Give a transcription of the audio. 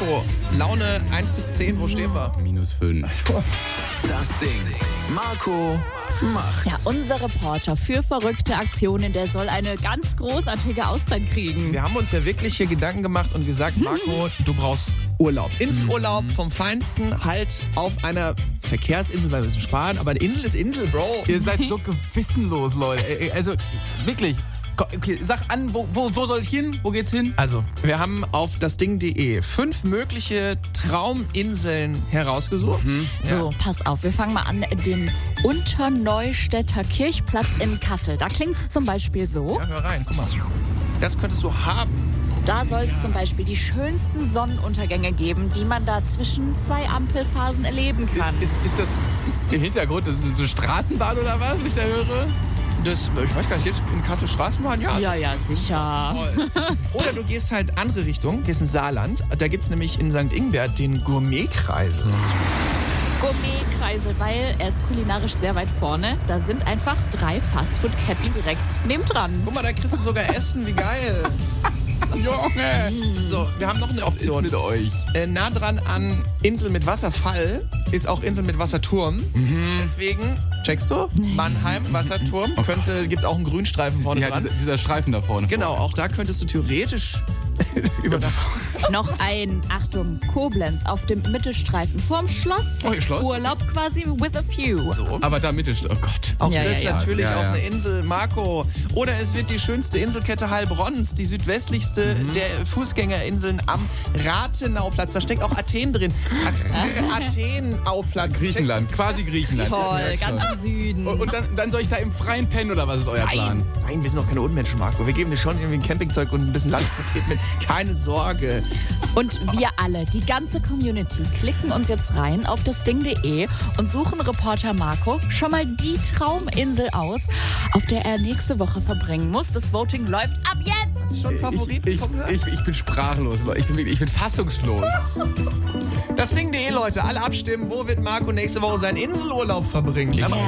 Marco, Laune 1 bis 10, wo stehen wir? -5. Das Ding. Marco macht. Ja, unser Reporter für verrückte Aktionen, der soll eine ganz großartige Auszeit kriegen. Wir haben uns ja wirklich hier Gedanken gemacht und gesagt, Marco, du brauchst Urlaub. Inselurlaub vom Feinsten, halt auf einer Verkehrsinsel, weil wir müssen sparen, aber eine Insel ist Insel, Bro. Ihr seid so gewissenlos, Leute. Also, wirklich. Okay, sag an, wo soll ich hin? Wo geht's hin? Also, wir haben auf dasding.de 5 mögliche Trauminseln herausgesucht. So, pass auf, wir fangen mal an. Den Unterneustädter Kirchplatz in Kassel. Da klingt es zum Beispiel so. Ja, hör rein, guck mal. Das könntest du haben. Da soll es zum Beispiel die schönsten Sonnenuntergänge geben, die man da zwischen 2 Ampelphasen erleben kann. Ist das im Hintergrund so eine Straßenbahn oder was, wenn ich da höre? Ich weiß gar nicht, gibt's in Kassel Straßenbahn? Ja, sicher. Toll. Oder du gehst halt andere Richtung, gehst in Saarland. Da gibt's nämlich in St. Ingbert den Gourmetkreisel. Gourmetkreisel, weil er ist kulinarisch sehr weit vorne. Da sind einfach 3 Fastfood-Ketten direkt nebendran. Guck mal, da kriegst du sogar Essen, wie geil. Junge! So, wir haben noch eine Was ist Option. mit euch? Nah dran an Insel mit Wasserfall ist auch Insel mit Wasserturm. Deswegen, checkst du? Mannheim, Wasserturm. Gibt's auch einen Grünstreifen vorne Ja, dran. dieser Streifen da vorne. Genau, auch da könntest du theoretisch übernachten. Noch ein, Achtung, Koblenz auf dem Mittelstreifen vorm Schloss. Oh, ihr Schloss? Urlaub quasi with a view. So. Aber da Mittelstreifen. Oh Gott. Auch Ja, das ja, ja. natürlich Ja, auch ja. eine Insel, Marco. Oder es wird die schönste Inselkette Heilbronns, die südwestlichste der Fußgängerinseln am Rathenauplatz. Da steckt auch Athen drin. Athenauplatz. Griechenland, quasi Griechenland. Toll, Ja, ganz klar. im Süden. Und dann soll ich da im Freien pennen oder was ist euer Plan? Nein, wir sind doch keine Unmenschen, Marco. Wir geben dir schon irgendwie ein Campingzeug und ein bisschen Landpaket mit. Keine Sorge. Und wir alle, die ganze Community, klicken uns jetzt rein auf dasding.de und suchen Reporter Marco schon mal die Trauminsel aus, auf der er nächste Woche verbringen muss. Das Voting läuft ab jetzt. Schon Favorit Ich vom Hören? bin sprachlos, Leute. Ich bin fassungslos. Das Ding.de, Leute. Alle abstimmen. Wo wird Marco nächste Woche seinen Inselurlaub verbringen?